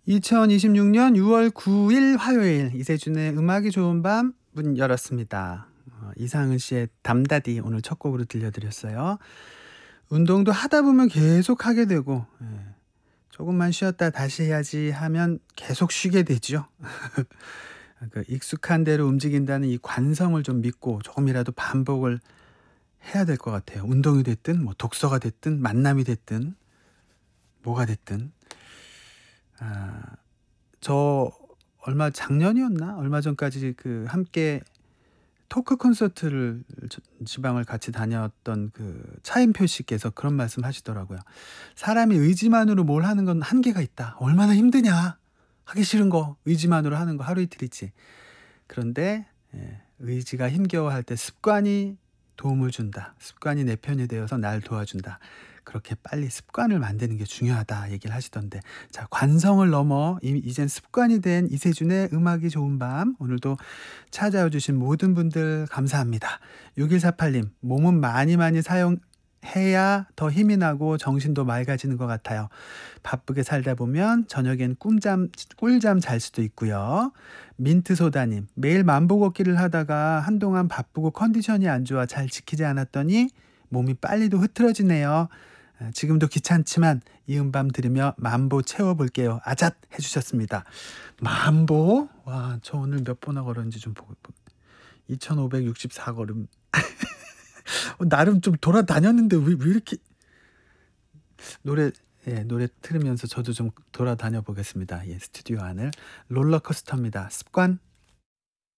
2026년 6월 9일 화요일 이세준의 음악이 좋은 밤 문 열었습니다. 이상은 씨의 담다디 오늘 첫 곡으로 들려드렸어요. 운동도 하다 보면 계속 하게 되고 조금만 쉬었다 다시 해야지 하면 계속 쉬게 되죠. 그 익숙한 대로 움직인다는 이 관성을 좀 믿고 조금이라도 반복을 해야 될 것 같아요. 운동이 됐든 뭐 독서가 됐든 만남이 됐든 뭐가 됐든. 저 작년이었나? 얼마 전까지 그 함께 토크 콘서트를 지방을 같이 다녔던 그 차인표 씨께서 그런 말씀하시더라고요. "사람이 의지만으로 뭘 하는 건 한계가 있다. 얼마나 힘드냐. 하기 싫은 거 의지만으로 하는 거 하루 이틀이지. 그런데 의지가 힘겨워할 때 습관이 도움을 준다. 습관이 내 편이 되어서 날 도와준다. 그렇게 빨리 습관을 만드는 게 중요하다." 얘기를 하시던데, 자, 관성을 넘어 이젠 습관이 된 이세준의 음악이 좋은 밤, 오늘도 찾아와 주신 모든 분들 감사합니다. 6148님, 몸은 많이 사용해야 더 힘이 나고 정신도 맑아지는 것 같아요. 바쁘게 살다 보면 저녁엔 꿀잠 잘 수도 있고요. 민트소다님, 매일 만보 걷기를 하다가 한동안 바쁘고 컨디션이 안 좋아 잘 지키지 않았더니 몸이 빨리도 흐트러지네요. 지금도 귀찮지만 이 음밤 들으며 만보 채워볼게요. 아잣 해주셨습니다. 만보? 와, 저 오늘 몇 번나 걸었는지 좀 보고. 2564걸음. 나름 좀 돌아다녔는데 왜 이렇게. 노래 노래 틀으면서 저도 좀 돌아다녀 보겠습니다. 스튜디오 안을. 롤러코스터입니다. 습관.